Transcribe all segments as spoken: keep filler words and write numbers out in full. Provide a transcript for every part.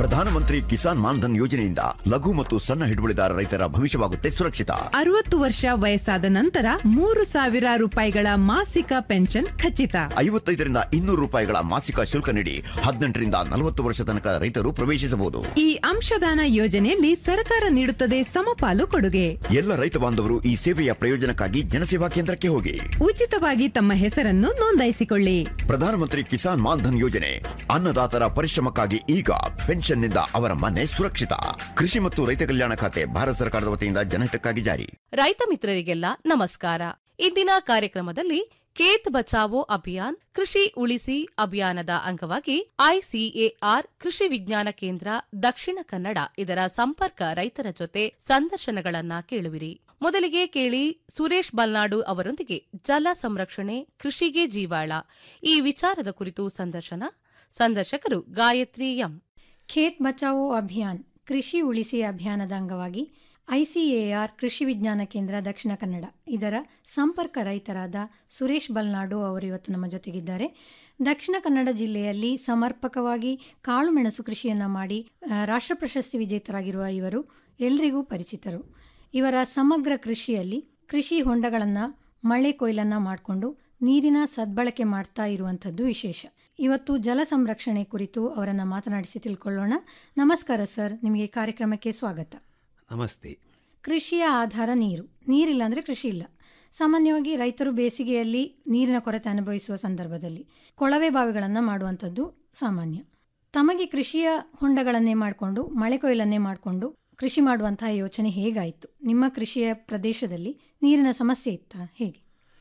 ಪ್ರಧಾನಮಂತ್ರಿ ಕಿಸಾನ್ ಮಾನ್ಧನ್ ಯೋಜನೆಯಿಂದ ಲಘು ಮತ್ತು ಸಣ್ಣ ಹಿಡುವಳಿದಾರ ರೈತರ ಭವಿಷ್ಯವಾಗುತ್ತೆ ಸುರಕ್ಷಿತ. ಅರವತ್ತು ವರ್ಷ ವಯಸ್ಸಾದ ನಂತರ ಮೂರು ಸಾವಿರ ರೂಪಾಯಿಗಳ ಮಾಸಿಕ ಪೆನ್ಷನ್ ಖಚಿತ. ಐವತ್ತೈದರಿಂದ ಇನ್ನೂರು ರೂಪಾಯಿಗಳ ಮಾಸಿಕ ಶುಲ್ಕ ನೀಡಿ ಹದಿನೆಂಟರಿಂದ ನಲವತ್ತು ವರ್ಷ ತನಕ ರೈತರು ಪ್ರವೇಶಿಸಬಹುದು. ಈ ಅಂಶದಾನ ಯೋಜನೆಯಲ್ಲಿ ಸರ್ಕಾರ ನೀಡುತ್ತದೆ ಸಮಪಾಲು ಕೊಡುಗೆ. ಎಲ್ಲ ರೈತ ಬಾಂಧವರು ಈ ಸೇವೆಯ ಪ್ರಯೋಜನಕ್ಕಾಗಿ ಜನಸೇವಾ ಕೇಂದ್ರಕ್ಕೆ ಹೋಗಿ ಉಚಿತವಾಗಿ ತಮ್ಮ ಹೆಸರನ್ನು ನೋಂದಾಯಿಸಿಕೊಳ್ಳಿ. ಪ್ರಧಾನಮಂತ್ರಿ ಕಿಸಾನ್ ಮಾನ್ಧನ್ ಯೋಜನೆ ಅನ್ನದಾತರ ಪರಿಶ್ರಮಕ್ಕಾಗಿ ಈಗ ಪೆನ್ಷನ್ನಿಂದ ಅವರ ಮನೆ ಸುರಕ್ಷಿತ. ಕೃಷಿ ಮತ್ತು ರೈತ ಕಲ್ಯಾಣ ಖಾತೆ ಭಾರತ ಸರ್ಕಾರದ ವತಿಯಿಂದ ಜನಹಿತಕ್ಕಾಗಿ ಜಾರಿ. ರೈತ ಮಿತ್ರರಿಗೆಲ್ಲ ನಮಸ್ಕಾರ. ಇಂದಿನ ಕಾರ್ಯಕ್ರಮದಲ್ಲಿ ಖೇತ್ ಬಚಾವೋ ಅಭಿಯಾನ್ ಕೃಷಿ ಉಳಿಸಿ ಅಭಿಯಾನದ ಅಂಗವಾಗಿ ಐಸಿಎಆರ್ ಕೃಷಿ ವಿಜ್ಞಾನ ಕೇಂದ್ರ ದಕ್ಷಿಣ ಕನ್ನಡ ಇದರ ಸಂಪರ್ಕ ರೈತರ ಜೊತೆ ಸಂದರ್ಶನಗಳನ್ನ ಕೇಳುವಿರಿ. ಮೊದಲಿಗೆ ಕೇಳಿ ಸುರೇಶ್ ಬಲ್ನಾಡು ಅವರೊಂದಿಗೆ ಜಲ ಸಂರಕ್ಷಣೆ ಕೃಷಿಗೆ ಜೀವಾಳ ಈ ವಿಚಾರದ ಕುರಿತು ಸಂದರ್ಶನ. ಸಂದರ್ಶಕರು ಗಾಯತ್ರಿ ಎಂ. ಖೇತ್ ಬಚಾವೋ ಅಭಿಯಾನ್ ಕೃಷಿ ಉಳಿಸಿ ಅಭಿಯಾನದ ಅಂಗವಾಗಿ ಐಸಿಎಆರ್ ಕೃಷಿ ವಿಜ್ಞಾನ ಕೇಂದ್ರ ದಕ್ಷಿಣ ಕನ್ನಡ ಇದರ ಸಂಪರ್ಕ ರೈತರಾದ ಸುರೇಶ್ ಬಲ್ನಾಡು ಅವರು ಇವತ್ತು ನಮ್ಮ ಜೊತೆಗಿದ್ದಾರೆ. ದಕ್ಷಿಣ ಕನ್ನಡ ಜಿಲ್ಲೆಯಲ್ಲಿ ಸಮರ್ಪಕವಾಗಿ ಕಾಳುಮೆಣಸು ಕೃಷಿಯನ್ನು ಮಾಡಿ ರಾಷ್ಟ್ರ ಪ್ರಶಸ್ತಿ ವಿಜೇತರಾಗಿರುವ ಇವರು ಎಲ್ರಿಗೂ ಪರಿಚಿತರು. ಇವರ ಸಮಗ್ರ ಕೃಷಿಯಲ್ಲಿ ಕೃಷಿ ಹೊಂಡಗಳನ್ನು ಮಳೆ ಕೊಯ್ಲನ್ನು ಮಾಡಿಕೊಂಡು ನೀರಿನ ಸದ್ಬಳಕೆ ಮಾಡ್ತಾ ಇರುವಂಥದ್ದು ವಿಶೇಷ. ಇವತ್ತು ಜಲ ಸಂರಕ್ಷಣೆ ಕುರಿತು ಅವರನ್ನು ಮಾತನಾಡಿಸಿ ತಿಳ್ಕೊಳ್ಳೋಣ. ನಮಸ್ಕಾರ ಸರ್, ನಿಮಗೆ ಕಾರ್ಯಕ್ರಮಕ್ಕೆ ಸ್ವಾಗತ. ನಮಸ್ತೆ. ಕೃಷಿಯ ಆಧಾರ ನೀರು. ನೀರಿಲ್ಲ ಅಂದರೆ ಕೃಷಿ ಇಲ್ಲ. ಸಾಮಾನ್ಯವಾಗಿ ರೈತರು ಬೇಸಿಗೆಯಲ್ಲಿ ನೀರಿನ ಕೊರತೆ ಅನುಭವಿಸುವ ಸಂದರ್ಭದಲ್ಲಿ ಕೊಳವೆ ಬಾವಿಗಳನ್ನು ಮಾಡುವಂಥದ್ದು ಸಾಮಾನ್ಯ. ತಮಗೆ ಕೃಷಿಯ ಹೊಂಡಗಳನ್ನೇ ಮಾಡಿಕೊಂಡು ಮಳೆ ಕೊಯ್ಲನ್ನೇ ಮಾಡಿಕೊಂಡು ಕೃಷಿ ಮಾಡುವಂತಹ ಯೋಚನೆ ಹೇಗಾಯಿತು? ನಿಮ್ಮ ಕೃಷಿಯ ಪ್ರದೇಶದಲ್ಲಿ ನೀರಿನ ಸಮಸ್ಯೆ ಇತ್ತಾ, ಹೇಗೆ?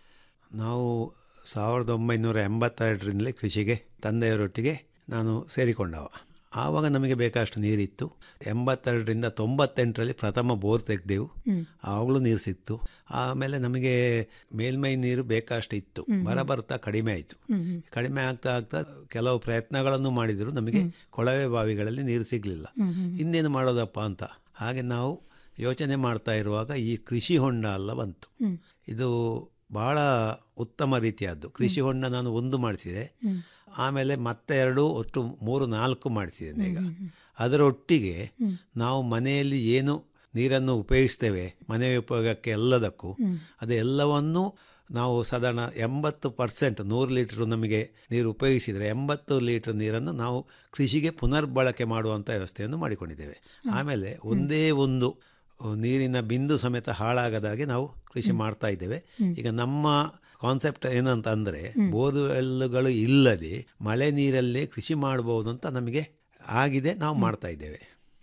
ನಾವು ಸಾವಿರದ ಒಂಬೈನೂರ ಎಂಬತ್ತೆರಡರಿಂದಲೇ ಕೃಷಿಗೆ ತಂದೆಯವರೊಟ್ಟಿಗೆ ನಾನು ಸೇರಿಕೊಂಡವ. ಆವಾಗ ನಮಗೆ ಬೇಕಷ್ಟು ನೀರಿತ್ತು. ಎಂಬತ್ತೆರಡರಿಂದ ತೊಂಬತ್ತೆಂಟರಲ್ಲಿ ಪ್ರಥಮ ಬೋರ್ ತೆಗೆದೆವು. ಆವಾಗಲೂ ನೀರು ಸಿಕ್ತು. ಆಮೇಲೆ ನಮಗೆ ಮೇಲ್ಮೈ ನೀರು ಬೇಕಷ್ಟು ಇತ್ತು. ಬರ ಬರ್ತಾ ಕಡಿಮೆ ಆಯಿತು. ಕಡಿಮೆ ಆಗ್ತಾ ಆಗ್ತಾ ಕೆಲವು ಪ್ರಯತ್ನಗಳನ್ನು ಮಾಡಿದರೂ ನಮಗೆ ಕೊಳವೆ ಬಾವಿಗಳಲ್ಲಿ ನೀರು ಸಿಗಲಿಲ್ಲ. ಇನ್ನೇನು ಮಾಡೋದಪ್ಪ ಅಂತ ಹಾಗೆ ನಾವು ಯೋಚನೆ ಮಾಡ್ತಾ ಇರುವಾಗ ಈ ಕೃಷಿ ಹೊಂಡ ಎಲ್ಲ ಬಂತು. ಇದು ಭಾಳ ಉತ್ತಮ ರೀತಿಯಾದ್ದು. ಕೃಷಿ ಹೊಂಡ ನಾನು ಒಂದು ಮಾಡಿಸಿದೆ, ಆಮೇಲೆ ಮತ್ತೆ ಎರಡು, ಒಟ್ಟು ಮೂರು ನಾಲ್ಕು ಮಾಡಿಸಿದ್ದೇನೆ. ಈಗ ಅದರೊಟ್ಟಿಗೆ ನಾವು ಮನೆಯಲ್ಲಿ ಏನು ನೀರನ್ನು ಉಪಯೋಗಿಸ್ತೇವೆ ಮನೆ ಉಪಯೋಗಕ್ಕೆ ಎಲ್ಲದಕ್ಕೂ, ಅದೆಲ್ಲವನ್ನೂ ನಾವು ಸಾಧಾರಣ ಎಂಬತ್ತು ಪರ್ಸೆಂಟ್ ನೂರು ಲೀಟ್ರು ನಮಗೆ ನೀರು ಉಪಯೋಗಿಸಿದರೆ ಎಂಬತ್ತು ಲೀಟ್ರ್ ನೀರನ್ನು ನಾವು ಕೃಷಿಗೆ ಪುನರ್ಬಳಕೆ ಮಾಡುವಂಥ ವ್ಯವಸ್ಥೆಯನ್ನು ಮಾಡಿಕೊಂಡಿದ್ದೇವೆ. ಆಮೇಲೆ ಒಂದೇ ಒಂದು ನೀರಿನ ಬಿಂದು ಸಮೇತ ಹಾಳಾಗದಾಗೆ ನಾವು ಕೃಷಿ ಮಾಡ್ತಾ ಇದ್ದೇವೆ. ಈಗ ನಮ್ಮ ಕಾನ್ಸೆಪ್ಟ್ ಏನಂತ ಅಂದರೆ ಬೋರ್ವೆಲ್ಗಳು ಇಲ್ಲದೆ ಮಳೆ ನೀರಲ್ಲೇ ಕೃಷಿ ಮಾಡಬಹುದು ಅಂತ ನಮಗೆ ಆಗಿದೆ. ನಾವು ಮಾಡ್ತಾ ಇದ್ದೇವೆ.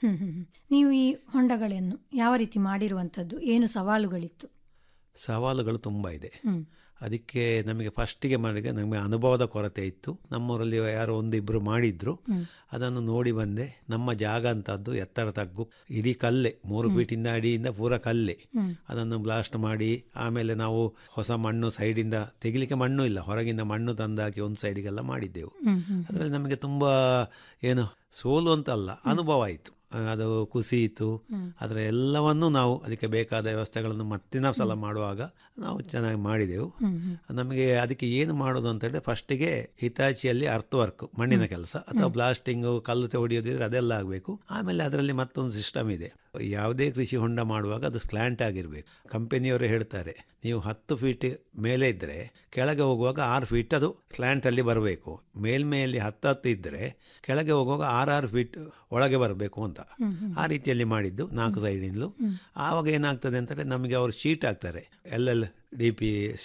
ನೀವು ಈ ಹೊಂಡಗಳನ್ನು ಯಾವ ರೀತಿ ಮಾಡಿರುವಂಥದ್ದು? ಏನು ಸವಾಲುಗಳಿತ್ತು? ಸವಾಲುಗಳು ತುಂಬ ಇದೆ. ಅದಕ್ಕೆ ನಮಗೆ ಫಸ್ಟಿಗೆ ಮಾಡಿಗೆ ನಮಗೆ ಅನುಭವದ ಕೊರತೆ ಇತ್ತು. ನಮ್ಮೂರಲ್ಲಿ ಯಾರೋ ಒಂದಿಬ್ಬರು ಮಾಡಿದ್ರು, ಅದನ್ನು ನೋಡಿ ಬಂದೆ. ನಮ್ಮ ಜಾಗ ಅಂತದ್ದು ಎತ್ತರ ತಗ್ಗು, ಇಡೀ ಕಲ್ಲೆ, ಮೂರು ಫೀಟಿಂದ ಅಡಿಯಿಂದ ಪೂರ ಕಲ್ಲೆ. ಅದನ್ನು ಬ್ಲಾಸ್ಟ್ ಮಾಡಿ ಆಮೇಲೆ ನಾವು ಹೊಸ ಮಣ್ಣು ಸೈಡಿಂದ ತೆಗಿಲಿಕ್ಕೆ ಮಣ್ಣು ಇಲ್ಲ, ಹೊರಗಿಂದ ಮಣ್ಣು ತಂದಾಕಿ ಒಂದು ಸೈಡಿಗೆಲ್ಲ ಮಾಡಿದ್ದೆವು. ಅದರಲ್ಲಿ ನಮಗೆ ತುಂಬ ಏನು ಸೋಲು ಅಂತಲ್ಲ, ಅನುಭವ ಆಯಿತು. ಅದು ಕುಸಿಯಿತು. ಅದರ ಎಲ್ಲವನ್ನೂ ನಾವು ಅದಕ್ಕೆ ಬೇಕಾದ ವ್ಯವಸ್ಥೆಗಳನ್ನು ಮತ್ತಿನ ಸಲ ಮಾಡುವಾಗ ನಾವು ಚೆನ್ನಾಗಿ ಮಾಡಿದೆವು. ನಮಗೆ ಅದಕ್ಕೆ ಏನು ಮಾಡೋದು ಅಂತ ಹೇಳಿದ್ರೆ ಫಸ್ಟಿಗೆ ಹಿತಾಚಿಯಲ್ಲಿ ಅರ್ತ್ ವರ್ಕ್, ಮಣ್ಣಿನ ಕೆಲಸ ಅಥವಾ ಬ್ಲಾಸ್ಟಿಂಗು, ಕಲ್ಲು ಹೊಡೆಯೋದಿದ್ರೆ ಅದೆಲ್ಲ ಆಗಬೇಕು. ಆಮೇಲೆ ಅದರಲ್ಲಿ ಮತ್ತೊಂದು ಸಿಸ್ಟಮ್ ಇದೆ. ಯಾವುದೇ ಕೃಷಿ ಹೊಂಡ ಮಾಡುವಾಗ ಅದು ಸ್ಲ್ಯಾಂಟ್ ಆಗಿರಬೇಕು. ಕಂಪನಿಯವರು ಹೇಳ್ತಾರೆ ನೀವು ಹತ್ತು ಫೀಟ್ ಮೇಲೆ ಇದ್ದರೆ ಕೆಳಗೆ ಹೋಗುವಾಗ ಆರು ಫೀಟ್ ಅದು ಸ್ಲ್ಯಾಂಟಲ್ಲಿ ಬರಬೇಕು. ಮೇಲ್ಮೆಯಲ್ಲಿ ಹತ್ತು ಹತ್ತು ಇದ್ದರೆ ಕೆಳಗೆ ಹೋಗುವಾಗ ಆರಾರು ಫೀಟ್ ಒಳಗೆ ಬರಬೇಕು ಅಂತ. ಆ ರೀತಿಯಲ್ಲಿ ಮಾಡಿದ್ದು ನಾಲ್ಕು ಸೈಡಿಂದಲೂ. ಆವಾಗ ಏನಾಗ್ತದೆ ಅಂತಂದರೆ ನಮಗೆ ಅವರು ಶೀಟ್ ಹಾಕ್ತಾರೆ, ಎಲ್ಲೆಲ್ಲ ಡಿ ಪಿ